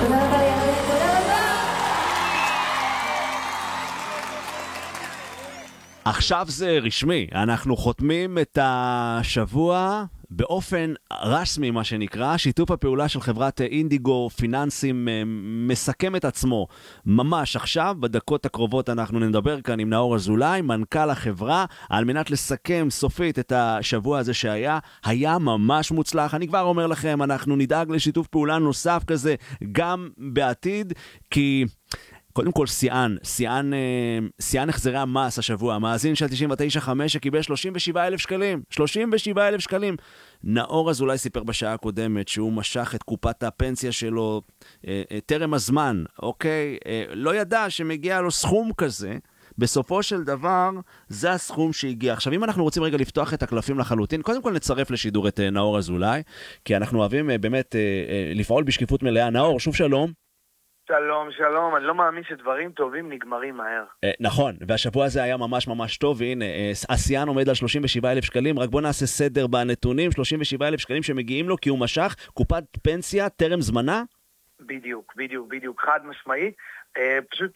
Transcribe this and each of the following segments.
תודה רבה ירדן, תודה רבה. עכשיו זה רשמי, אנחנו חותמים את השבוע באופן רשמי, מה שנקרא. שיתוף הפעולה של חברת אינדיגו פיננסים מסכם את עצמו ממש עכשיו. בדקות הקרובות אנחנו נדבר כאן עם נאור אזולאי, מנכ"ל החברה, על מנת לסכם סופית את השבוע הזה היה ממש מוצלח. אני כבר אומר לכם, אנחנו נדאג לשיתוף פעולה נוסף כזה גם בעתיד, כי קודם כל שיאן החזרי המס השבוע, המאזין של 99.5 שקיבל 37,000 שקלים, 37,000 שקלים. נאור אזולאי סיפר בשעה הקודמת שהוא משך את קופת הפנסיה שלו טרם הזמן, אוקיי? לא ידע שמגיע לו סכום כזה, בסופו של דבר זה הסכום שהגיע. עכשיו אם אנחנו רוצים רגע לפתוח את הקלפים לחלוטין, קודם כל נצרף לשידור את נאור אזולאי, כי אנחנו אוהבים באמת לפעול בשקיפות מלאה. נאור, שוב שלום. שלום, שלום, אני לא מאמין שדברים טובים נגמרים מהר. נכון, והשבוע הזה היה ממש ממש טוב, והנה, השיאן עומד על 37,000 שקלים, רק בוא נעשה סדר בנתונים, 37,000 שקלים שמגיעים לו כי הוא משך קופת פנסיה טרם זמנה? בדיוק, חד משמעית. פשוט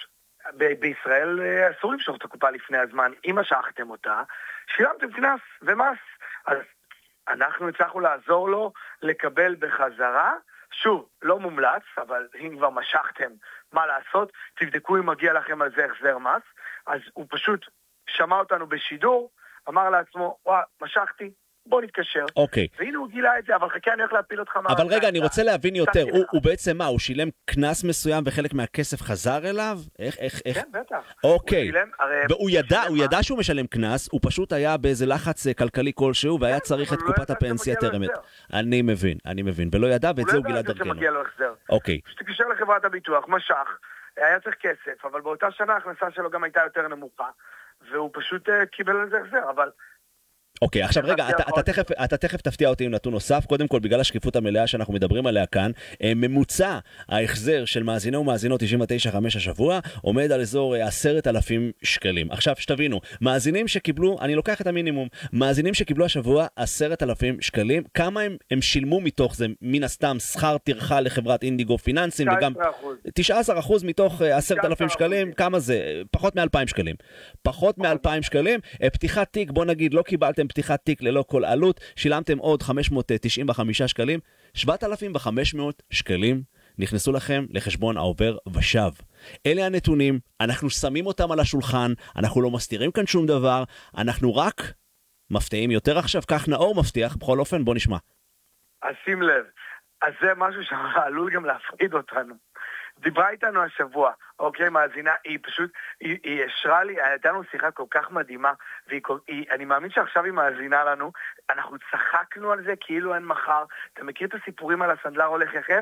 בישראל אסור למשוך את הקופה לפני הזמן. אם משכתם אותה, שילמתם קנס ומס. אז אנחנו הצלחנו לעזור לו לקבל בחזרה, שוב, לא מומלץ, אבל אם כבר משכתם, מה לעשות? תבדקו אם מגיע לכם על זה החזר מס. אז הוא פשוט שמע אותנו בשידור, אמר לעצמו, משכתי, בוא נתקשר. אוקיי. והנה הוא גילה את זה, אבל חכה, אני הולך להפיל אותך. אבל רגע, אני רוצה להבין יותר, הוא בעצם מה? הוא שילם קנס מסוים וחלק מהכסף חזר אליו? איך? כן, בטח. אוקיי. והוא ידע שהוא משלם קנס, הוא פשוט היה באיזה לחץ כלכלי כלשהו, והיה צריך את קופת הפנסיה תרמת. אני מבין. ולא ידע, ואת זה הוא גילה דרכנו. אוקיי. שתקשר לחברת הביטוח, משך, היה צריך כסף, אבל באותה שנה ההכנסה שלו גם הייתה יותר נמוכה, והוא פשוט קיבל על זה החזר, אבל אוקיי, עכשיו רגע, אתה תכף תפתיע אותי עם נתון נוסף. קודם כל, בגלל השקיפות המלאה שאנחנו מדברים עליה כאן, ממוצע ההחזר של מאזיני ומאזינות 99.5 השבוע עומד על אזור 10,000 שקלים. עכשיו, שתבינו, מאזינים שקיבלו, אני לוקח את המינימום, מאזינים שקיבלו השבוע 10,000 שקלים, כמה הם שילמו מתוך זה, מן הסתם, שכר טרחה לחברת אינדיגו פיננסים, וגם 19% מתוך 10,000 שקלים, כמה זה? פחות מ-2,000 שקלים. פחות מ-2,000 שקלים, פתיחת תיק, בוא נגיד, לא קיבלתם פתיחת תיק ללא כל עלות, שילמתם עוד 595 שקלים, 7,500 שקלים נכנסו לכם לחשבון העובר ושב. אלה הנתונים, אנחנו שמים אותם על השולחן, אנחנו לא מסתירים כאן שום דבר, אנחנו רק מפתיעים יותר עכשיו, כך נאור מבטיח, בכל אופן בוא נשמע. אז שים לב, אז זה משהו שעלול גם להפחיד אותנו. דיברה איתנו השבוע, אוקיי, מאזינה, היא פשוט, היא ישרה לי, הייתה לנו שיחה כל כך מדהימה, אני מאמין שעכשיו היא מאזינה לנו, אנחנו צחקנו על זה כאילו אין מחר. אתה מכיר את הסיפורים על הסנדלר הולך יחף?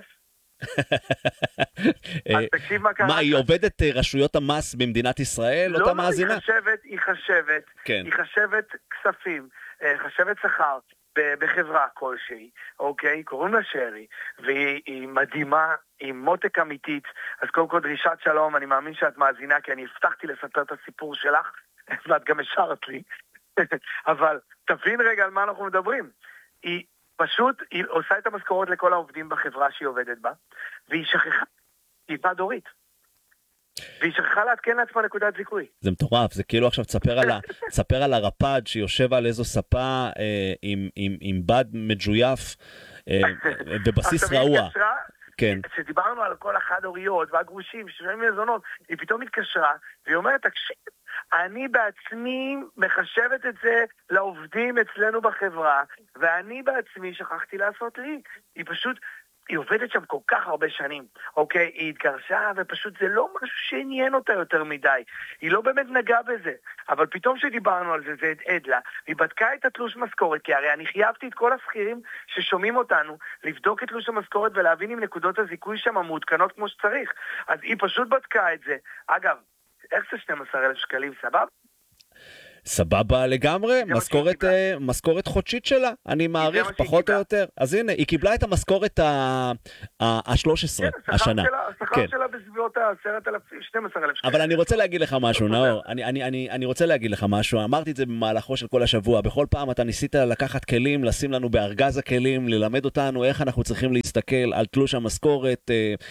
אז תקשיב מה קרה. מה, היא עובדת רשויות המס במדינת ישראל, אותה מאזינה? היא חשבת כספים, חשבת שכר בחברה כלשהי, אוקיי, קוראים לה שרי, והיא מדהימה, היא מותק אמיתית. אז קודם כל דרישת שלום, אני מאמין שאת מאזינה, כי אני הבטחתי לספר את הסיפור שלך, ואת גם השארת לי. אבל תבין רגע על מה אנחנו מדברים. היא עושה את המשכורות לכל העובדים בחברה שהיא עובדת בה, והיא שכחה, היא דורית. והיא שכחה להתקן לעצמה נקודת זיכוי. זה מטורף, זה כאילו עכשיו תספר על הרפד שיושב על איזו ספה עם בד מג'ויף בבסיס רעוע. כן. כשדיברנו על כל החד-הוריות והגרושים ששומעים מזונות, היא פתאום התקשרה והיא אומרת, תקשיב, אני בעצמי מחשבת את זה לעובדים אצלנו בחברה, ואני בעצמי שכחתי לעשות לי. היא עובדת שם כל כך הרבה שנים, אוקיי? היא התגרשה ופשוט זה לא משהו שעניין אותה יותר מדי. היא לא באמת נגעה בזה. אבל פתאום שדיברנו על זה, זה הדהד לה. היא בדקה את התלוש משכורת, כי הרי אני חייבתי את כל השכירים ששומעים אותנו לבדוק את תלוש המשכורת ולהבין אם נקודות הזיכוי שם מעודכנות כמו שצריך. אז היא פשוט בדקה את זה. אגב, איך זה 12,000 שקלים, סבב? סבבה לגמרי, משכורת חודשית שלה, אני מעריך פחות או יותר. אז הנה, היא קיבלה את המשכורת ה-13 השנה. השכר שלה בסביבות ה-10,000, 12,000 שקל. אבל אני רוצה להגיד לך משהו, נאור, אני רוצה להגיד לך משהו, אמרתי את זה במהלכו של כל השבוע, בכל פעם אתה ניסית לקחת כלים, לשים לנו בארגז הכלים, ללמד אותנו איך אנחנו צריכים להסתכל על תלוש המשכורת,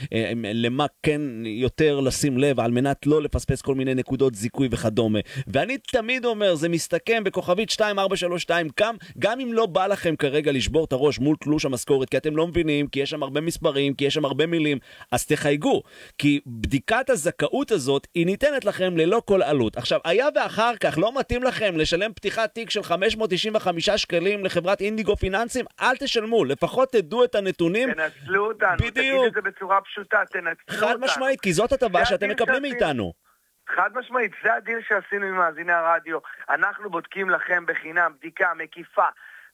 למה כן יותר לשים לב, על מנת לא לפספס כל מיני נקודות זיכוי וכדומה. ואני תמיד אומר, זה מסתכם בכוכבית 2432, גם אם לא בא לכם כרגע לשבור את הראש מול תלוש המשכורת, כי אתם לא מבינים, כי יש שם הרבה מספרים, כי יש שם הרבה מילים, אז תחייגו, כי בדיקת הזכאות הזאת היא ניתנת לכם ללא כל עלות. עכשיו, היה ואחר כך לא מתאים לכם לשלם פתיחת תיק של 595 שקלים לחברת אינדיגו פיננסים, אל תשלמו, לפחות תדעו את הנתונים. תנצלו אותנו, תגיד את זה בצורה פשוטה, תנצלו אותנו. חד משמעית, כי זאת הטבה שאתם מקבלים מאיתנו. חד משמעית, זה הדיל שעשינו עם מאזיני הרדיו. אנחנו בודקים לכם בחינם, בדיקה מקיפה,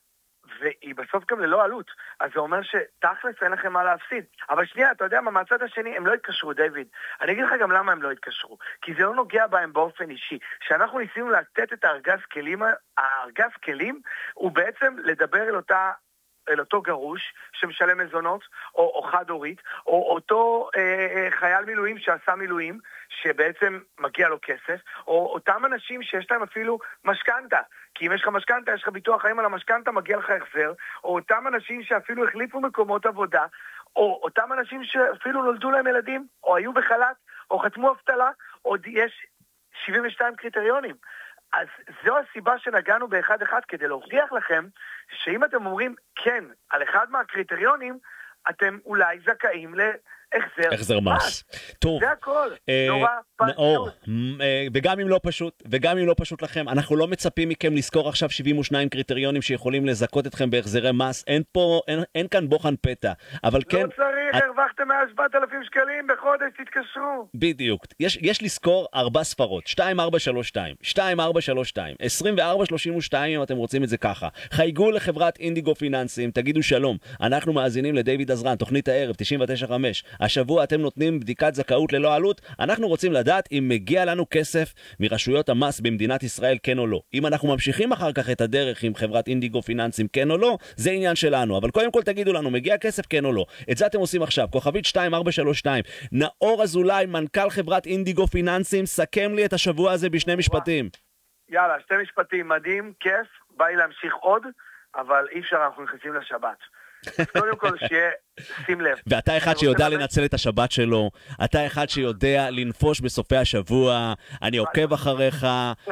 והיא בסוף גם ללא עלות. אז זה אומר שתכלס אין לכם מה להפסיד. אבל שנייה, אתה יודע מה, מהצד השני, הם לא התקשרו, דיוויד. אני אגיד לך גם למה הם לא התקשרו. כי זה לא נוגע בהם באופן אישי. שאנחנו ניסינו לתת את הארגז כלים הוא בעצם לדבר אל אותו גרוש שמשלם מזונות, או חד-הורית, או אותו חייל מילואים שעשה מילואים, שבעצם מגיע לו כסף, או אותם אנשים שיש להם אפילו משכנתה, כי אם יש לך משכנתה, יש לך ביטוח חיים על המשכנתה, מגיע לך החזר, או אותם אנשים שאפילו החליפו מקומות עבודה, או אותם אנשים שאפילו נולדו להם ילדים, או היו בחל"ת, או חתמו אבטלה, או יש 72 קריטריונים. אז זו הסיבה שנגענו באחד כדי להוכיח לכם שאם אתם אומרים כן על אחד מהקריטריונים, אתם אולי זכאים להחזר מס. טוב. זה הכל. נורא נאור, פשוט. וגם אם לא פשוט לכם, אנחנו לא מצפים מכם לזכור עכשיו 72 קריטריונים שיכולים לזכות אתכם בהחזרי מס. אין כאן בוחן פתע. אבל כן... לא צריך, הרווחתם 7,000 שקלים בחודש, תתקשרו. בדיוק. יש לזכור 4 ספרות. 2432, 2432, 2432 אם אתם רוצים את זה ככה. חייגו לחברת אינדיגו פיננסים, תגידו שלום. אנחנו מאזינים לדיוויד עזרן, תוכנית הערב 99.5. השבוע אתם נותנים בדיקת זכאות ללא עלות. אנחנו רוצים לדעת אם מגיע לנו כסף מרשויות המס במדינת ישראל, כן או לא. אם אנחנו ממשיכים אחר כך את הדרך עם חברת אינדיגו פיננסים, כן או לא, זה עניין שלנו. אבל קודם כל תגידו לנו, מגיע כסף, כן או לא. את זה אתם עושים עכשיו. כוכבית 2432. נאור אזולאי, מנכ"ל חברת אינדיגו פיננסים, סכם לי את השבוע הזה בשני משפטים. יאללה, 2 משפטים, מדהים, כיף, בא לי להמשיך עוד, אבל אי אפשר, אנחנו נכנסים לשבת. אז קודם כל שיהיה, שים לב. ואתה אחד שיודע לנצל את השבת שלו, אתה אחד שיודע לנפוש בסופי השבוע, אני עוקב אחריך,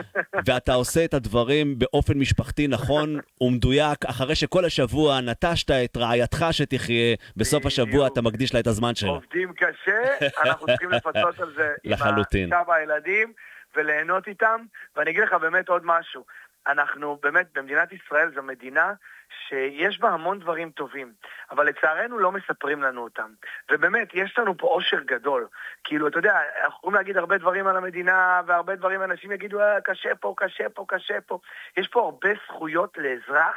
ואתה עושה את הדברים באופן משפחתי נכון ומדויק, אחרי שכל השבוע נטשת את רעייתך שתחיה, בסוף השבוע אתה מקדיש לה את הזמן שלה. עובדים קשה, אנחנו צריכים לפצות על זה לחלוטין. עם האישה והילדים, וליהנות איתם, ואני אגיד לך באמת עוד משהו. אנחנו באמת, במדינת ישראל זו מדינה שיש בה המון דברים טובים, אבל לצערנו לא מספרים לנו אותם. ובאמת, יש לנו פה עושר גדול. כאילו, אתה יודע, אנחנו יכולים להגיד הרבה דברים על המדינה, והרבה דברים אנשים יגידו, קשה פה, קשה פה, קשה פה. יש פה הרבה זכויות לאזרח,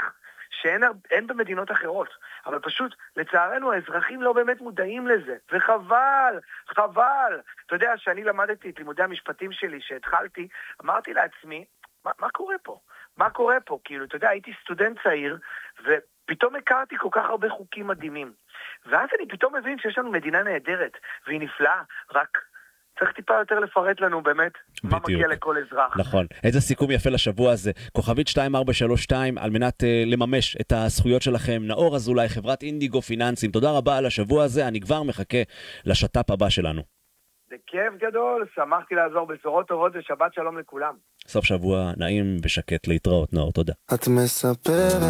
שאין במדינות אחרות. אבל פשוט, לצערנו, האזרחים לא באמת מודעים לזה. וחבל, חבל. אתה יודע, שאני למדתי את לימודי המשפטים שלי, שהתחלתי, אמרתי לעצמי, מה קורה פה? מה קורה פה? כאילו, אתה יודע, הייתי סטודנט צעיר, ופתאום הכרתי כל כך הרבה חוקים מדהימים. ואז אני פתאום מבין שיש לנו מדינה נהדרת, והיא נפלאה, רק צריך טיפה יותר לפרט לנו באמת מה מגיע לכל אזרח. נכון. איזה סיכום יפה לשבוע הזה. כוכבית 2432, על מנת לממש את הזכויות שלכם. נאור אזולאי, חברת אינדיגו פיננסים. תודה רבה על השבוע הזה, אני כבר מחכה לשת"פ הבא שלנו. זה כיף גדול, שמחתי לעזור, בשורות טובות ושבת שלום לכולם. סוף שבוע נעים ושקט, להתראות נאור, תודה. את מספרת